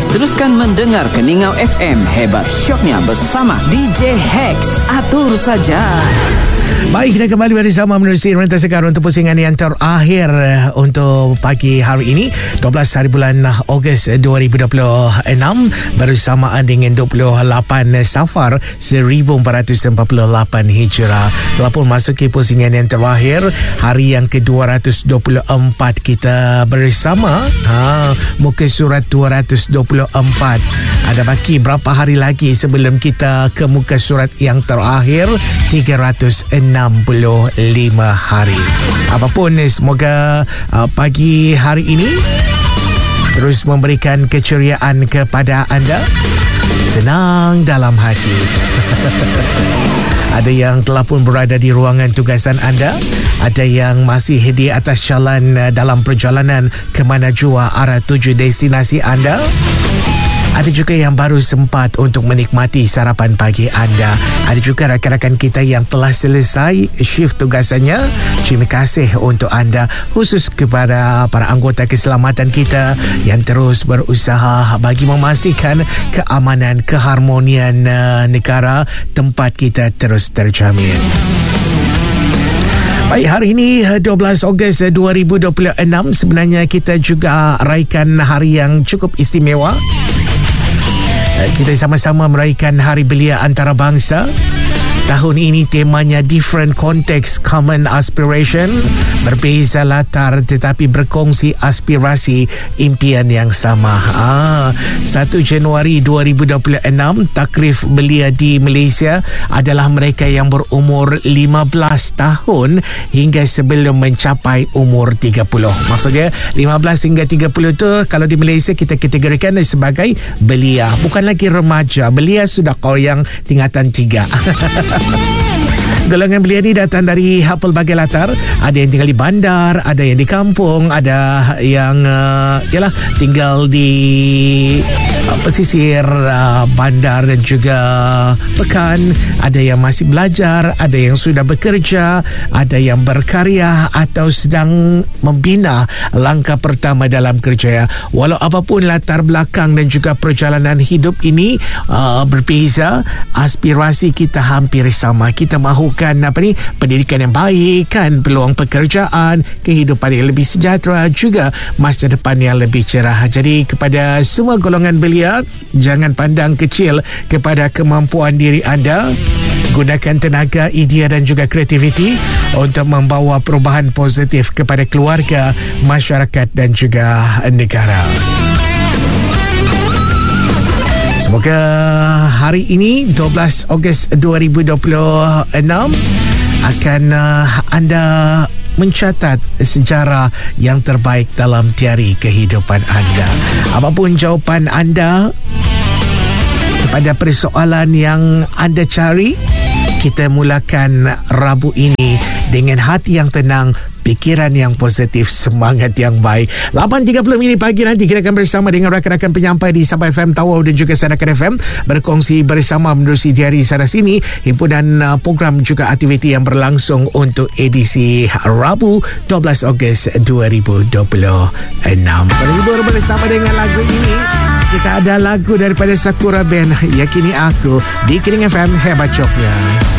Teruskan mendengar Keningau FM, hebat syoknya bersama DJ Hex. Atur saja. Baik, kita kembali bersama menerusi Rentas Segar untuk pusingan yang terakhir untuk pagi hari ini, 12 hari bulan Ogos 2026, bersamaan dengan 28 Safar 1448 Hijrah. Telah pun masuki pusingan yang terakhir, hari yang ke-224 kita bersama. Muka surat 224. Ada baki berapa hari lagi sebelum kita ke muka surat yang terakhir? 365 hari. Apapun, semoga pagi hari ini terus memberikan keceriaan kepada anda, senang dalam hati. Ada yang telah pun berada di ruangan tugasan anda, ada yang masih di atas jalan dalam perjalanan ke mana jua arah tuju destinasi anda. Ada juga yang baru sempat untuk menikmati sarapan pagi anda. Ada juga rakan-rakan kita yang telah selesai shift tugasannya. Terima kasih untuk anda, khusus kepada para anggota keselamatan kita yang terus berusaha bagi memastikan keamanan, keharmonian negara tempat kita terus terjamin. Baik, hari ini 12 Ogos 2026, sebenarnya kita juga raikan hari yang cukup istimewa. Kita sama-sama meraihkan Hari Belia Antarabangsa. Tahun ini temanya Different Context, Common Aspiration. Berbeza latar tetapi berkongsi aspirasi impian yang sama. 1 Januari 2026, takrif belia di Malaysia adalah mereka yang berumur 15 tahun hingga sebelum mencapai umur 30. Maksudnya 15 hingga 30 tu kalau di Malaysia kita kategorikan sebagai belia, bukan lagi remaja. Belia sudah kau yang tingkatan 3. Golongan belia ni datang dari pelbagai latar. Ada yang tinggal di bandar, ada yang di kampung, ada yang tinggal di pesisir bandar dan juga pekan. Ada yang masih belajar, ada yang sudah bekerja, ada yang berkarya atau sedang membina langkah pertama dalam kerjaya. Walau apapun latar belakang dan juga perjalanan hidup ini berbeza, aspirasi kita hampir sama. Kita mahukan pendidikan yang baik, kan, peluang pekerjaan, kehidupan yang lebih sejahtera, juga masa depan yang lebih cerah. Jadi kepada semua golongan belia, jangan pandang kecil kepada kemampuan diri anda. Gunakan tenaga, idea dan juga kreativiti untuk membawa perubahan positif kepada keluarga, masyarakat dan juga negara. Semoga hari ini 12 Ogos 2026 akan anda mencatat sejarah yang terbaik dalam diari kehidupan anda. Apapun jawapan anda kepada persoalan yang anda cari, kita mulakan Rabu ini dengan hati yang tenang, pikiran yang positif, semangat yang baik. 8.30 minit pagi nanti kita akan bersama dengan rakan-rakan penyampai di Sabah FM, Tawau dan juga Sanakan FM, berkongsi bersama menerusi diari sana sini, himpunan program juga aktiviti yang berlangsung untuk edisi Rabu 12 Ogos 2026. Berhibur bersama dengan lagu ini. Kita ada lagu daripada Sakura Band, Yakini Aku, di Kening FM, hebat coknya.